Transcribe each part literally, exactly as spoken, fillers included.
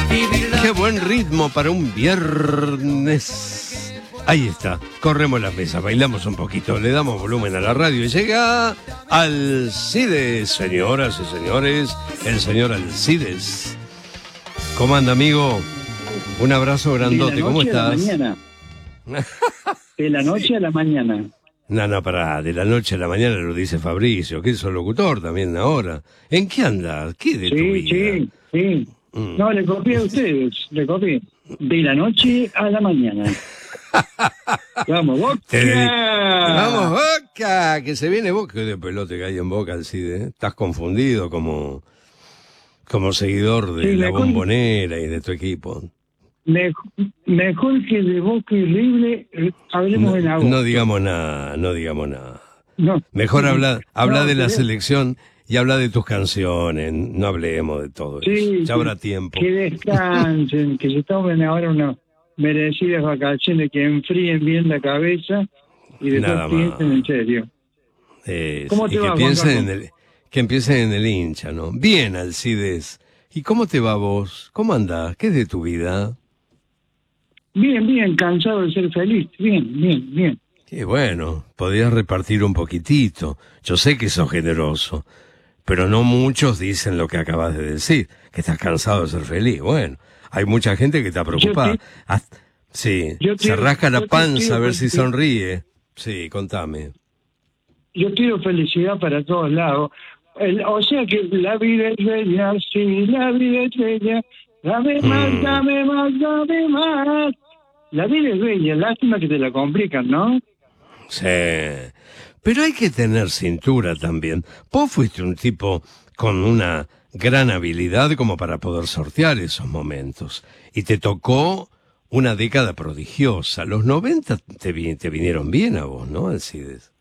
Qué buen ritmo para un viernes. Ahí está, corremos la mesa, bailamos un poquito, le damos volumen a la radio y llega Alcides, señoras y señores, el señor Alcides. ¿Cómo anda, amigo? Un abrazo grandote, ¿cómo estás? De la noche a la mañana. De la noche a la mañana. No, no, pará, de la noche a la mañana lo dice Fabricio, que es el locutor también ahora. ¿En qué anda? ¿Qué de sí, tu vida? Sí, sí, mm. No, le copié a ustedes, le copié. De la noche a la mañana. ¡Vamos, Boca! ¡Vamos, Boca! Que se viene Boca. ¡Qué de pelote que hay en Boca, Alcides! ¿eh? Estás confundido como, como seguidor de sí, la mejor, Bombonera y de tu equipo. Mejor, mejor que de Boca y River, hablemos no, en agosto. No digamos nada, no digamos nada. No, mejor habla, habla no, de la pero... selección y habla de tus canciones. No hablemos de todo sí, eso. Ya habrá tiempo. Que descansen, que se tomen ahora unas merecidas vacaciones, que enfríen bien la cabeza y después piensen en serio. Es, ¿Cómo te y va, que piensen en el, que empiecen en el hincha, ¿no? Bien, Alcides. ¿Y cómo te va vos? ¿Cómo andás? ¿Qué es de tu vida? Bien, bien, cansado de ser feliz. Bien, bien, bien. Y bueno, podías repartir un poquitito. Yo sé que sos generoso, pero no muchos dicen lo que acabas de decir, que estás cansado de ser feliz. Bueno, hay mucha gente que está preocupada. Te... Hasta... Sí, yo se te... rasca la panza a ver si sonríe. Sí, contame. Yo quiero felicidad para todos lados. El, o sea que la vida es bella, sí, la vida es bella. Dame más, mm. dame más, dame más. La vida es bella, lástima que te la complican, ¿no? Sí, pero hay que tener cintura también. Vos fuiste un tipo con una gran habilidad como para poder sortear esos momentos. Y te tocó una década prodigiosa. Los noventa te, vi, te vinieron bien a vos, ¿no, Alcides?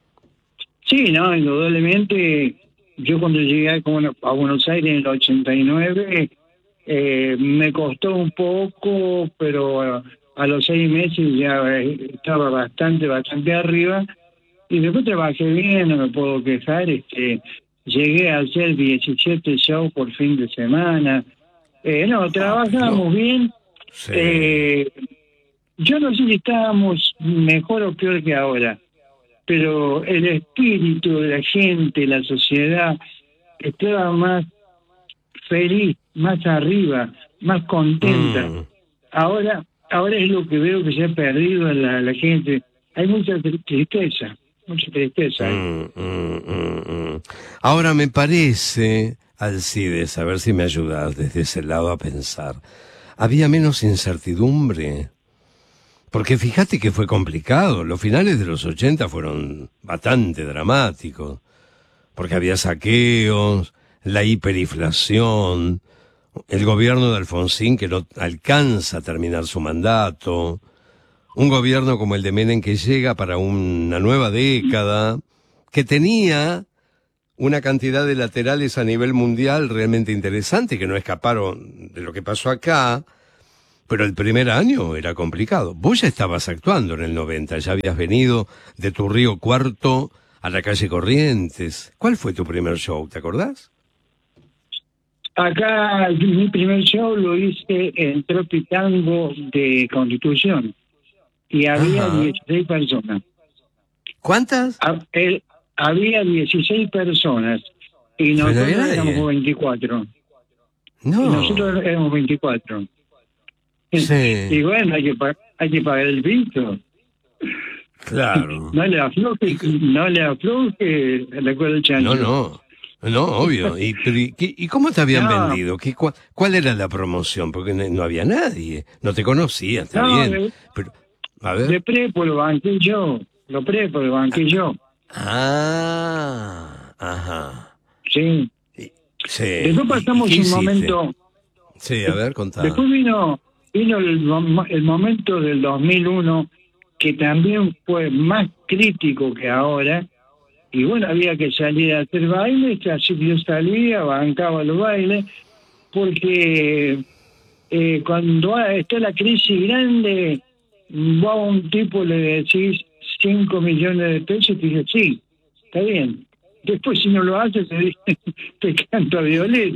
Sí, no, indudablemente. Yo cuando llegué a Buenos Aires en el ochenta y nueve, eh, me costó un poco, pero a, a los seis meses ya estaba bastante, bastante arriba. Y después trabajé bien, no me puedo quejar. Este, llegué a hacer diecisiete shows por fin de semana. Eh, no, trabajamos bien. Sí. Eh, yo no sé si estábamos mejor o peor que ahora, pero el espíritu de la gente, la sociedad, estaba más feliz, más arriba, más contenta. Mm. Ahora, ahora es lo que veo que se ha perdido la, la gente. Hay mucha tristeza, mucha tristeza. Mm, mm, mm, mm. Ahora me parece, Alcides, a ver si me ayudas desde ese lado a pensar, había menos incertidumbre. Porque fíjate que fue complicado. Los finales de los ochenta fueron bastante dramáticos. Porque había saqueos, la hiperinflación, el gobierno de Alfonsín que no alcanza a terminar su mandato, un gobierno como el de Menem que llega para una nueva década, que tenía una cantidad de laterales a nivel mundial realmente interesante, que no escaparon de lo que pasó acá. Pero el primer año era complicado. Vos ya estabas actuando en el noventa, ya habías venido de tu Río Cuarto a la calle Corrientes. ¿Cuál fue tu primer show, te acordás? Acá mi primer show lo hice en Tropitango de Constitución y había Ajá. dieciséis personas. ¿Cuántas? Ha, el, había dieciséis personas y nosotros éramos veinticuatro. No. Y nosotros éramos veinticuatro. Sí. Y bueno, hay que, hay que pagar el piso. Claro. No le afloje, no le afloje la cuerda del chancho. No, no, no, obvio. ¿Y, y, y cómo te habían no. vendido? ¿Qué, cuál, ¿Cuál era la promoción? Porque no, no había nadie, no te conocía, está no, bien. De, pero, a ver. De prepo lo banqué yo, lo prepo lo banqué yo. Ah, ajá. Sí. Sí. Después pasamos un momento. Sí, a ver, contá. Después vino... Vino el, el momento del dos mil uno, que también fue más crítico que ahora, y bueno, había que salir a hacer bailes, así que yo salía, bancaba los bailes, porque eh, cuando está la crisis grande, vos a un tipo le decís cinco millones de pesos y te dice, sí, está bien. Después si no lo haces, te, te canta Violeta.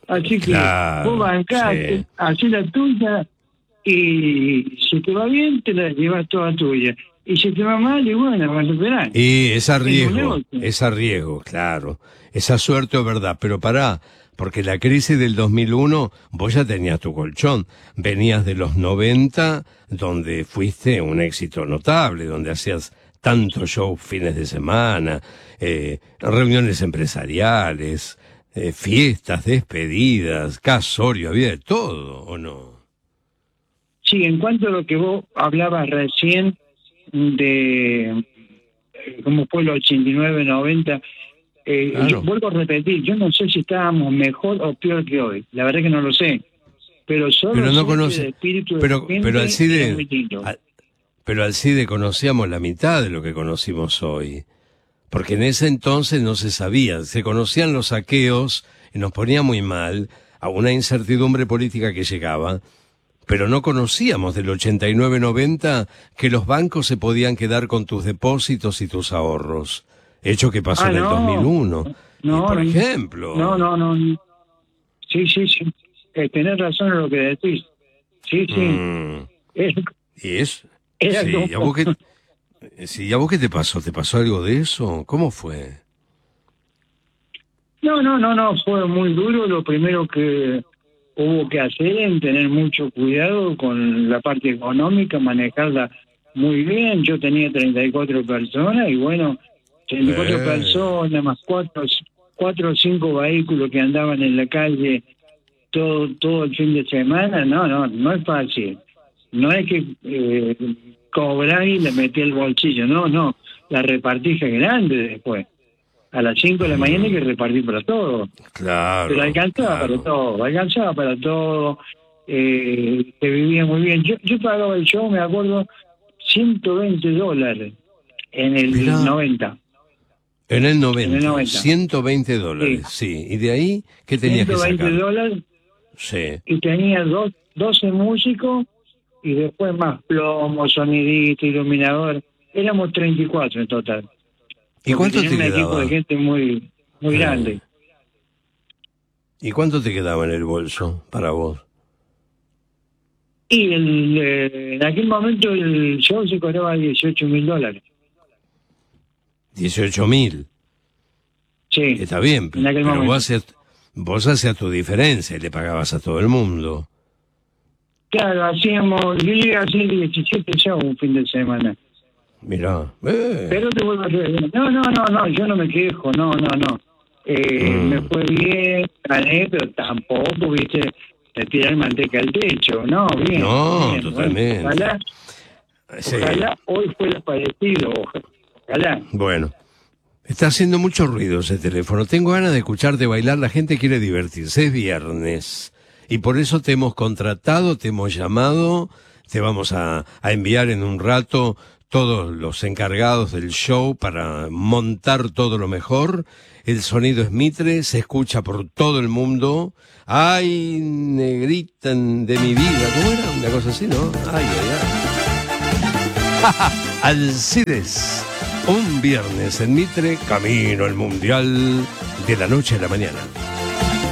Así que Claro, vos bancás, sí. hacés la tuya y si te va bien, te la llevas toda tuya. Y si te va mal, y bueno, vas a esperar. Y es a Es un riesgo, negocio. es a riesgo, claro. Esa suerte es verdad, pero pará, porque la crisis del dos mil uno, vos ya tenías tu colchón. Venías de los noventa, donde fuiste un éxito notable, donde hacías tantos shows fines de semana, eh, reuniones empresariales, eh, fiestas, despedidas, casorio, había de todo, ¿o no? Sí, en cuanto a lo que vos hablabas recién de eh, cómo fue el ochenta y nueve, noventa, eh, yo Claro. vuelvo a repetir, yo no sé si estábamos mejor o peor que hoy, la verdad que no lo sé, pero solo Pero no sé que el conoce, espíritu de la pero, pero gente era Alcide, muy lindo. a- pero Alcide conocíamos la mitad de lo que conocimos hoy. Porque en ese entonces no se sabía, se conocían los saqueos y nos ponía muy mal a una incertidumbre política que llegaba, pero no conocíamos del ochenta y nueve noventa que los bancos se podían quedar con tus depósitos y tus ahorros, hecho que pasó Ah, en el no, dos mil uno. Y no, por no, ejemplo, no, no, no, sí, sí, sí, eh, tenés razón en lo que decís, sí, sí, mm, es- y es, era sí, ¿y a como... vos qué, sí, ¿y a vos qué te pasó? ¿Te pasó algo de eso? ¿Cómo fue? No, no, no, no, fue muy duro. Lo primero que hubo que hacer es tener mucho cuidado con la parte económica, manejarla muy bien. Yo tenía treinta y cuatro personas y bueno, treinta y cuatro Eh, personas más cuatro, cuatro o cinco vehículos que andaban en la calle todo todo el fin de semana. No, no, no es fácil. No es que eh, cobrás y le metí el bolsillo, no, no, la repartija grande después. A las cinco de la mañana hay que repartir para todo. claro, Pero alcanzaba claro. para todo, alcanzaba para todo, eh, se vivía muy bien. Yo, yo pagaba el show, me acuerdo, ciento veinte dólares en el Mirá. noventa. En el En el noventa, noventa. ciento veinte dólares, sí. ¿Y de ahí qué tenías que ciento veinte sacar? dólares Sí. y tenía dos, doce músicos y después más plomo, sonidista, iluminador. Éramos treinta y cuatro en total. ¿Y Porque cuánto tenía te un equipo quedaba? de gente muy, muy Eh. grande. ¿Y cuánto te quedaba en el bolso para vos? Y el, eh, en aquel momento el show se cobraba dieciocho mil dólares. dieciocho mil. Sí, Está bien, en aquel pero momento. vos hacías, vos hacías tu diferencia y le pagabas a todo el mundo. Claro, hacíamos, yo llegué a hacer diecisiete shows un fin de semana. Mirá. Eh. Pero te vuelvo a decir, no, no, no, no, yo no me quejo, no, no, no. Eh, Mm. Me fue bien, gané, pero tampoco, viste, de tirar manteca al techo, no, bien. No, bien, totalmente. bueno, ojalá, Sí. ojalá hoy fuera parecido, ojalá. Bueno, está haciendo mucho ruido ese teléfono. Tengo ganas de escucharte bailar. La gente quiere divertirse. Es viernes. Y por eso te hemos contratado, te hemos llamado. Te vamos a, a enviar en un rato todos los encargados del show para montar todo lo mejor. El sonido es Mitre, se escucha por todo el mundo. Ay, negrita de mi vida. ¿Cómo era? Una cosa así, ¿no? Ay, ay, ay. Alcides. Un viernes en Mitre, camino al Mundial de la noche a la mañana.